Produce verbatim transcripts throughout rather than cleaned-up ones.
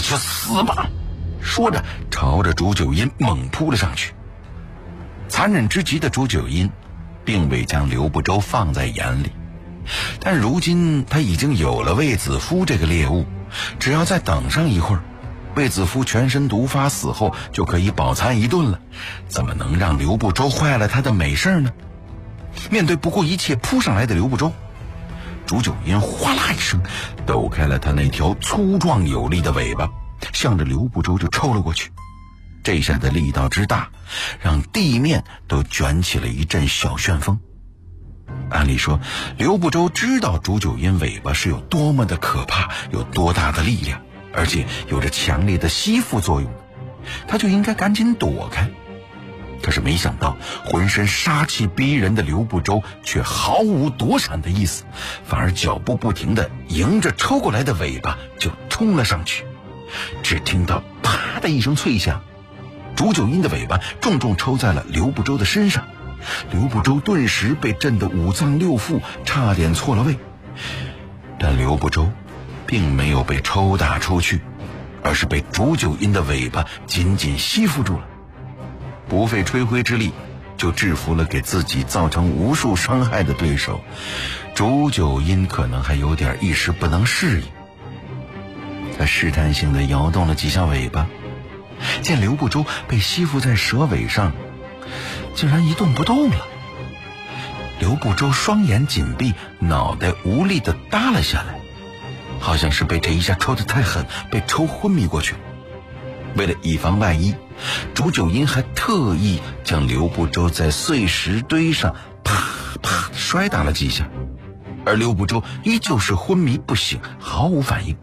去死吧！说着朝着朱九阴猛扑了上去。残忍之极的朱九阴并未将刘不周放在眼里，但如今他已经有了卫子夫这个猎物，只要再等上一会儿，卫子夫全身毒发死后就可以饱餐一顿了，怎么能让刘不周坏了他的美事呢？面对不顾一切扑上来的刘不周，朱九阴哗啦一声抖开了他那条粗壮有力的尾巴，向着刘不周就抽了过去。这下的力道之大，让地面都卷起了一阵小旋风。按理说，刘不周知道朱九阴尾巴是有多么的可怕，有多大的力量，而且有着强烈的吸附作用，他就应该赶紧躲开。可是没想到，浑身杀气逼人的刘不周却毫无躲闪的意思，反而脚步不停地迎着抽过来的尾巴就冲了上去。只听到啪的一声脆响，朱九阴的尾巴重重抽在了刘不周的身上，刘不周顿时被震得五脏六腑，差点错了位。但刘不周并没有被抽打出去，而是被朱九阴的尾巴紧紧吸附住了，不费吹灰之力就制服了给自己造成无数伤害的对手。朱九阴可能还有点一时不能适应，他试探性地摇动了几下尾巴，见刘不周被吸附在蛇尾上，竟然一动不动了。刘不周双眼紧闭，脑袋无力地耷了下来，好像是被这一下抽得太狠，被抽昏迷过去了。为了以防万一，朱九阴还特意将刘不周在碎石堆上啪啪摔打了几下，而刘不周依旧是昏迷不醒，毫无反应。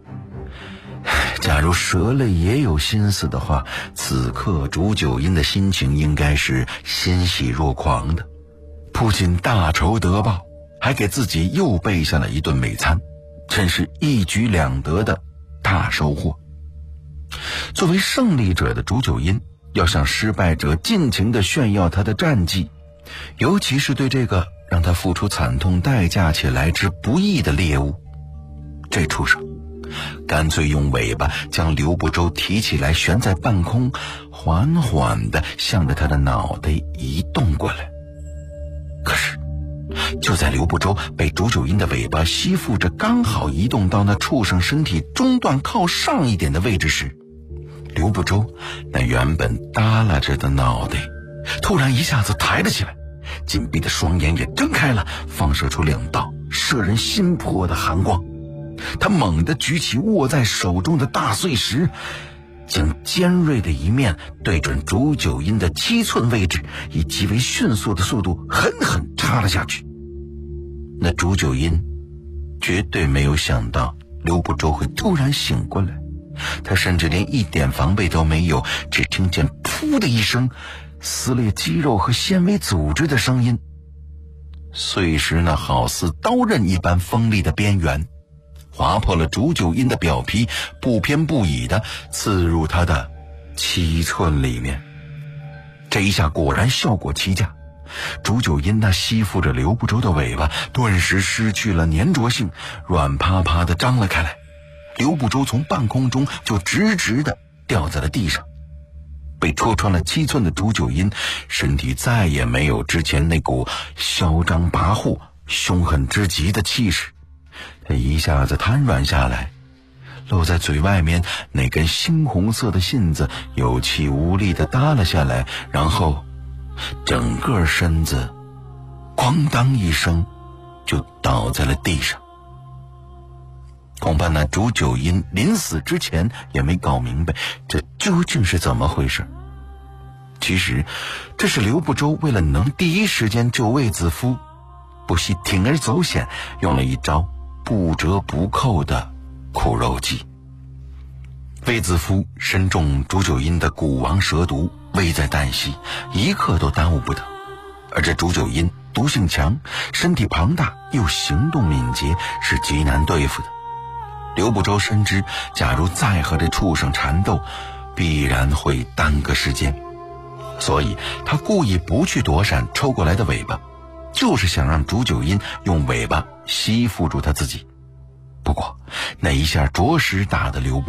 假如蛇类也有心思的话，此刻朱九阴的心情应该是欣喜若狂的，不仅大仇得报，还给自己又备下了一顿美餐，真是一举两得的大收获。作为胜利者的朱九阴要向失败者尽情地炫耀他的战绩，尤其是对这个让他付出惨痛代价且来之不易的猎物。这畜生干脆用尾巴将刘不周提起来，悬在半空，缓缓地向着他的脑袋移动过来。可是就在刘不周被朱九阴的尾巴吸附着，刚好移动到那畜生身体中段靠上一点的位置时，刘不周那原本耷拉着的脑袋突然一下子抬了起来，紧闭的双眼也睁开了，放射出两道摄人心魄的寒光。他猛地举起握在手中的大碎石，将尖锐的一面对准朱九阴的七寸位置，以极为迅速的速度狠狠插了下去。那朱九阴绝对没有想到刘不周会突然醒过来，他甚至连一点防备都没有，只听见噗的一声撕裂肌肉和纤维组织的声音，碎石那好似刀刃一般锋利的边缘划破了朱九阴的表皮，不偏不倚地刺入他的七寸里面。这一下果然效果奇佳，朱九阴那吸附着刘不周的尾巴顿时失去了粘着性，软趴趴地张了开来。刘不周从半空中就直直地掉在了地上。被戳穿了七寸的朱九阴身体再也没有之前那股嚣张跋扈、凶狠之极的气势，他一下子瘫软下来，露在嘴外面那根猩红色的信子有气无力地耷了下来，然后整个身子咣当一声就倒在了地上。恐怕那朱九阴临死之前也没搞明白这究竟是怎么回事。其实这是刘不周为了能第一时间救卫子夫，不惜铤而走险，用了一招不折不扣的苦肉计。卫子夫身中朱九阴的蛊王蛇毒，危在旦夕，一刻都耽误不得。而这朱九阴毒性强，身体庞大，又行动敏捷，是极难对付的。刘不周深知，假如再和这畜生缠斗，必然会耽搁时间，所以他故意不去躲闪抽过来的尾巴，就是想让朱九阴用尾巴吸附住他自己。不过那一下着实打得刘